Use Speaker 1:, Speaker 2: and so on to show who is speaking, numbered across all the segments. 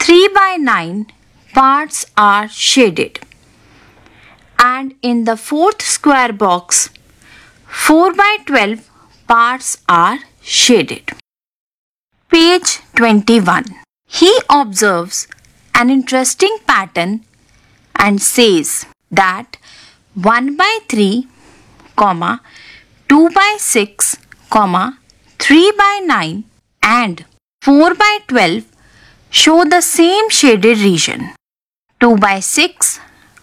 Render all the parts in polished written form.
Speaker 1: 3 by 9 parts are shaded. And in the fourth square box, 4 by 12 parts are shaded. Page 21. He observes an interesting pattern and says that 1 by 3, 2 by 6, 3 by 9 and 4 by 12 show the same shaded region. 2 by 6,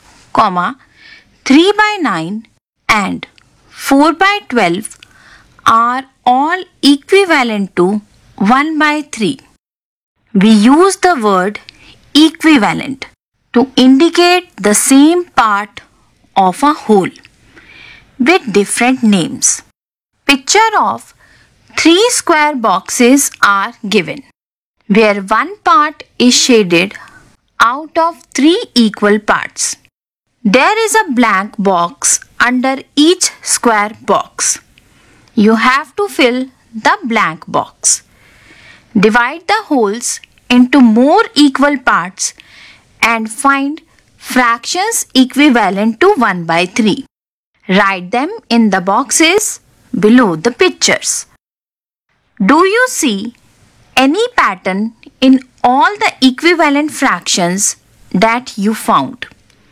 Speaker 1: 3 by 9 and 4 by 12 are all equivalent to 1 by 3. We use the word equivalent to indicate the same part of a whole with different names. Picture of 3 square boxes are given, where one part is shaded out of 3 equal parts. There is a blank box under each square box. You have to fill the blank box. Divide the holes into more equal parts and find fractions equivalent to 1 by 3. Write them in the boxes below the pictures. Do you see any pattern in all the equivalent fractions that you found?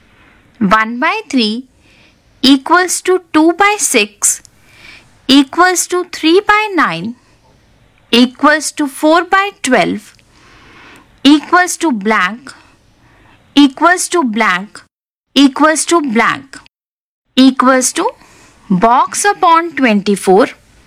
Speaker 1: 1 by 3 equals to 2 by 6 equals to 3 by 9 equals to 4 by 12 equals to blank equals to blank equals to blank equals to box upon 24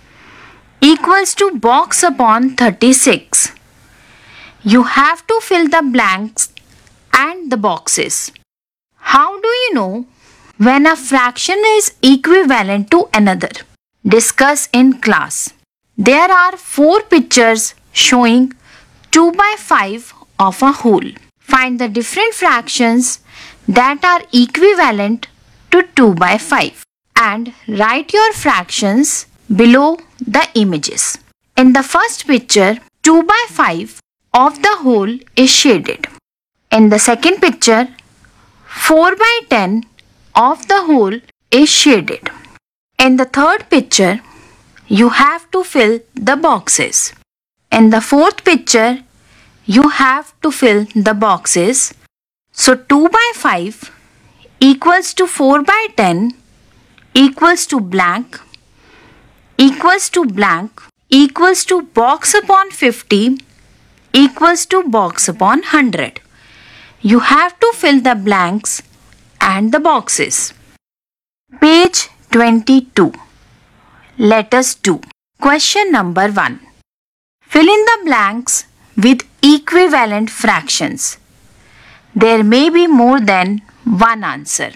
Speaker 1: equals to box upon 36. You have to fill the blanks and the boxes. How do you know when a fraction is equivalent to another? Discuss in class. There are 4 pictures showing 2 by 5 of a whole. Find the different fractions that are equivalent to 2 by 5 and write your fractions below the images. In the first picture, 2 by 5 of the whole is shaded. In the second picture, 4 by 10 of the whole is shaded. In the third picture, you have to fill the boxes. In the fourth picture, you have to fill the boxes. So 2 by 5 equals to 4 by 10 equals to blank equals to blank equals to box upon 50 equals to box upon 100. You have to fill the blanks and the boxes. Page 22. Let us do. Question number 1. Fill in the blanks with equivalent fractions. There may be more than one answer.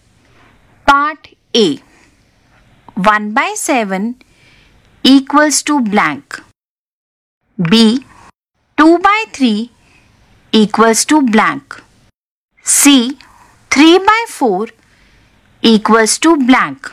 Speaker 1: Part A. 1 by 7 equals to blank. B. 2 by 3 equals to blank. C. 3 by 4 equals to blank.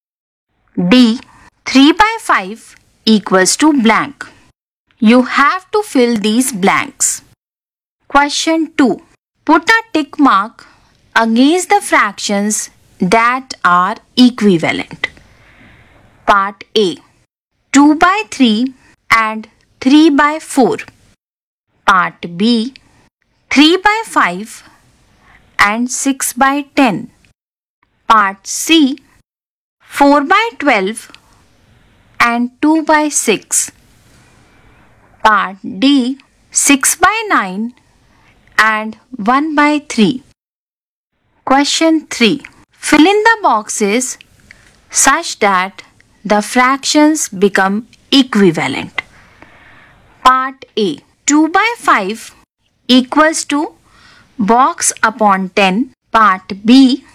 Speaker 1: D. 3 by 5 equals to blank. You have to fill these blanks. Question 2. Put a tick mark against the fractions that are equivalent. Part A. 2 by 3 and 3 by 4. Part B. 3 by 5 and 6 by 10. Part C. 4 by 12 and 2 by 6. Part D. 6 by 9 and 1 by 3. Question 3. Fill in the boxes such that the fractions become equivalent. Part A. 2 by 5 equals to box upon 10. Part B.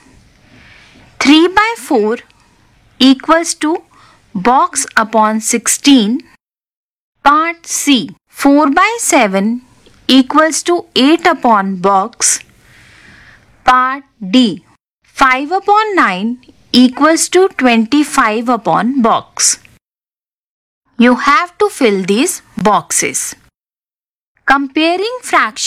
Speaker 1: 3 by 4 equals to box upon 16. Part C. 4 by 7 equals to 8 upon box. Part D. 5 upon 9 equals to 25 upon box. You have to fill these boxes. Comparing fractions